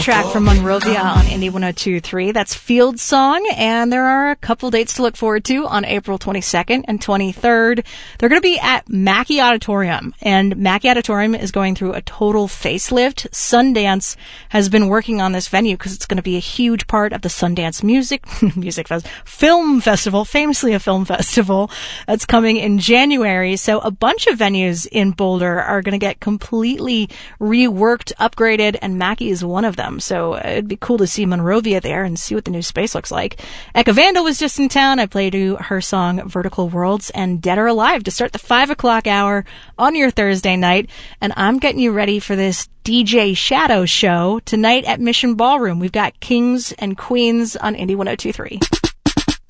Track from Monrovia on Indie 102.3. That's Field Song, and there are a couple dates to look forward to on April 22nd and 23rd. They're going to be at Mackey Auditorium, and Mackey Auditorium is going through a total facelift. Sundance has been working on this venue because it's going to be a huge part of the Sundance Film Festival, famously a film festival that's coming in January. So a bunch of venues in Boulder are going to get completely reworked, upgraded, and Mackey is one of them. So it'd be cool to see Monrovia there and see what the new space looks like. Eka Vandal was just in town. I played her song Vertical Worlds and Dead or Alive to start the 5 o'clock hour on your Thursday night. And I'm getting you ready for this DJ Shadow show tonight at Mission Ballroom. We've got Kings and Queens on Indie 102.3.